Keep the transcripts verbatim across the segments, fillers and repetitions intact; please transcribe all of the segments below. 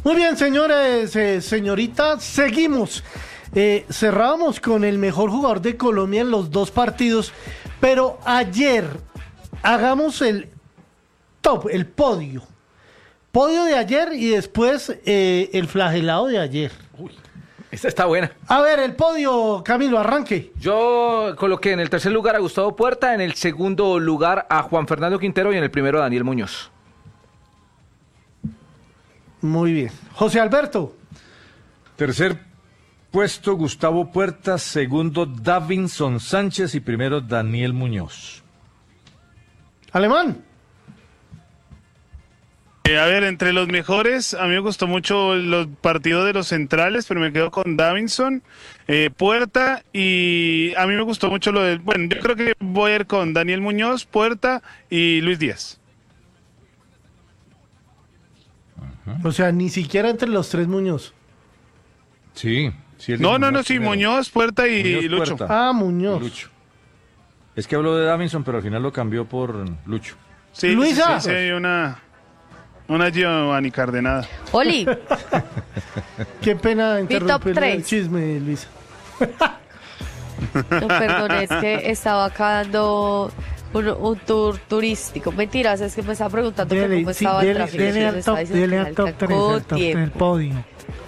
Muy bien, señores, eh, señoritas, seguimos. Eh, cerramos con el mejor jugador de Colombia en los dos partidos, pero ayer hagamos el top, el podio. Podio de ayer y después eh, el flagelado de ayer. Uy, esta está buena. A ver, el podio, Camilo, arranque. Yo coloqué en el tercer lugar a Gustavo Puerta, en el segundo lugar a Juan Fernando Quintero y en el primero a Daniel Muñoz. Muy bien. José Alberto. Tercer puesto, Gustavo Puerta. Segundo, Davinson Sánchez. Y primero, Daniel Muñoz. Alemán. Eh, a ver, entre los mejores, a mí me gustó mucho los partidos de los centrales, pero me quedo con Davinson, eh, Puerta, y a mí me gustó mucho lo del... Bueno, yo creo que voy a ir con Daniel Muñoz, Puerta y Luis Díaz. O sea, ni siquiera entre los tres Muñoz. Sí. sí el No, no, Muñoz no, sí, primero. Muñoz, Puerta y Muñoz, Lucho. Puerta. Ah, Muñoz. Lucho. Es que habló de Davinson, pero al final lo cambió por Lucho. Sí, Luisa. sí, sí, sí, una, una Giovanni Cardenada. Oli, Qué pena interrumpir el tres. chisme, Luisa. no, perdón, es que estaba acá dando un, un tour turístico. Mentiras, es que me estaba preguntando que Dele, cómo sí, estaba el dele, tráfico. dele y al me top, estaba diciendo dele que al top tres, alcanzó el top tiempo. del podio.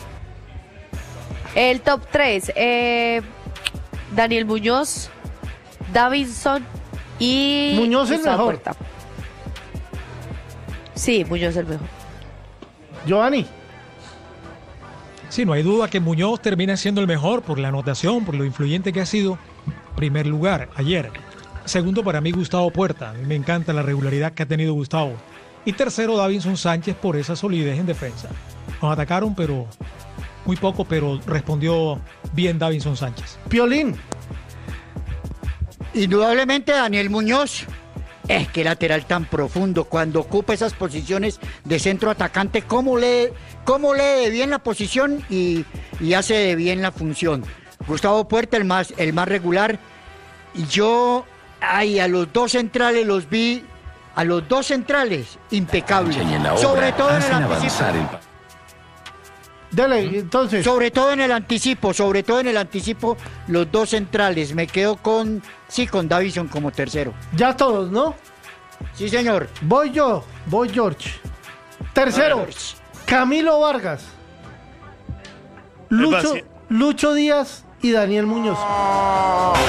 El top tres, eh, Daniel Muñoz, Davinson y Muñoz el Gustavo mejor. Puerta. Sí, Muñoz el mejor. Giovanni. Sí, no hay duda que Muñoz termina siendo el mejor por la anotación, por lo influyente que ha sido. Primer lugar, ayer. Segundo, para mí, Gustavo Puerta. A mí me encanta la regularidad que ha tenido Gustavo. Y tercero, Davinson Sánchez por esa solidez en defensa. Nos atacaron, pero muy poco, pero respondió bien Davinson Sánchez. Piolín. Indudablemente Daniel Muñoz. Es que lateral tan profundo, cuando ocupa esas posiciones de centro atacante, cómo lee, cómo lee de bien la posición y, y hace de bien la función. Gustavo Puerta, el más, el más regular. Y yo, ay, a los dos centrales los vi, a los dos centrales, impecables. Sobre todo en el anticipo. Dale, entonces. Sobre todo en el anticipo, sobre todo en el anticipo, los dos centrales. Me quedo con, sí, con Davinson como tercero. Ya todos, ¿no? Sí, señor. Voy yo, voy George. Tercero, Camilo Vargas. Lucho, Lucho Díaz y Daniel Muñoz.